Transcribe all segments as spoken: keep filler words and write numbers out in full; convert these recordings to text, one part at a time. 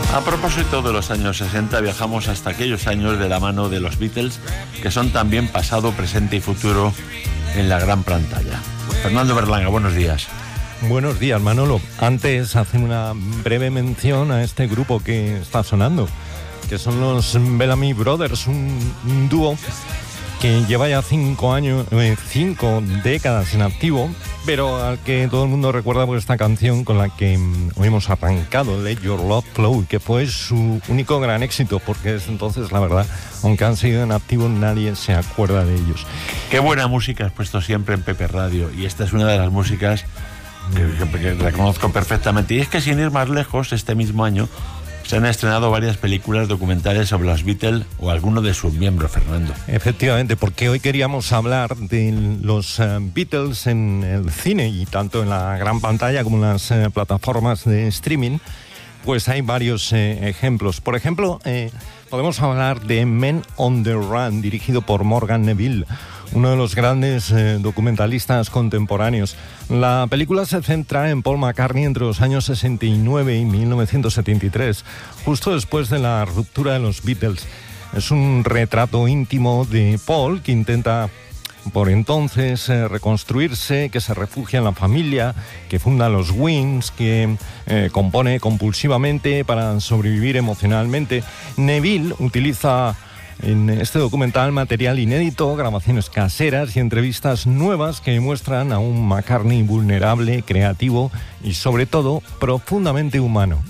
A propósito de los años sesenta, viajamos hasta aquellos años de la mano de los Beatles, que son también pasado, presente y futuro en la gran pantalla. Fernando Berlanga, buenos días. Buenos días, Manolo. Antes, hacer una breve mención a este grupo que está sonando, que son los Bellamy Brothers, un, un dúo que lleva ya cinco años, eh, cinco décadas en activo, pero al que todo el mundo recuerda por esta canción con la que mm, hoy hemos arrancado, Let Your Love Flow, que fue su único gran éxito, porque desde entonces, la verdad, aunque han seguido en activo, nadie se acuerda de ellos. Qué buena música has puesto siempre en Pepe Radio, y esta es una de las músicas que, que, que reconozco perfectamente. Y es que sin ir más lejos, este mismo año se han estrenado varias películas documentales sobre los Beatles o alguno de sus miembros, Fernando. Efectivamente, porque hoy queríamos hablar de los uh, Beatles en el cine, y tanto en la gran pantalla como en las uh, plataformas de streaming, pues hay varios eh, ejemplos. Por ejemplo, eh, podemos hablar de Men on the Run, dirigido por Morgan Neville, uno de los grandes eh, documentalistas contemporáneos. La película se centra en Paul McCartney entre los años sesenta y nueve y mil novecientos setenta y tres, justo después de la ruptura de los Beatles. Es un retrato íntimo de Paul, que intenta por entonces eh, reconstruirse, que se refugia en la familia, que funda los Wings, que eh, compone compulsivamente para sobrevivir emocionalmente. Neville utiliza en este documental material inédito, grabaciones caseras y entrevistas nuevas que muestran a un McCartney vulnerable, creativo y sobre todo profundamente humano.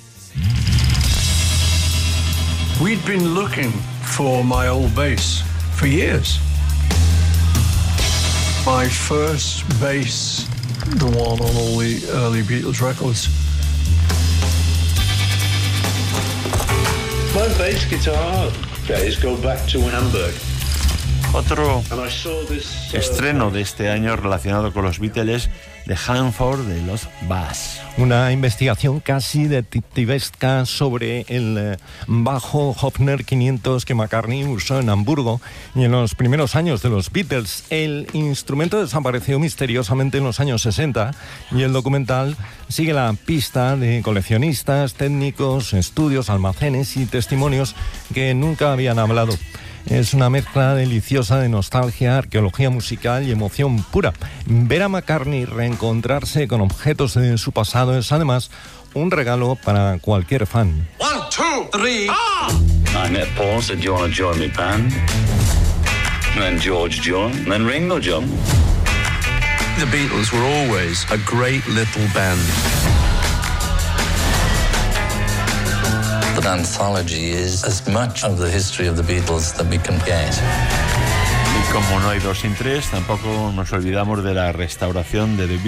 We'd been looking for my old bass for years. My first bass, the one on all the early Beatles records. My bass guitar days go back to Hamburg. Otro estreno de este año relacionado con los Beatles, The Hanford de los Bass. Una investigación casi detectivesca sobre el eh, bajo Hofner quinientos que McCartney usó en Hamburgo y en los primeros años de los Beatles. El instrumento desapareció misteriosamente en los años sesenta y el documental sigue la pista de coleccionistas, técnicos, estudios, almacenes y testimonios que nunca habían hablado. Es una mezcla deliciosa de nostalgia, arqueología musical y emoción pura. Ver a McCartney reencontrarse con objetos de su pasado es además un regalo para cualquier fan. One, two, three, ah! I met Paul, said, "Do you want to join me band?" And then George joined, and then Ringo joined. The Beatles were always a great little band. The anthology is as much of the history of the Beatles that we can get. Y como no hay dos sin tres, tampoco nos olvidamos de la restauración de The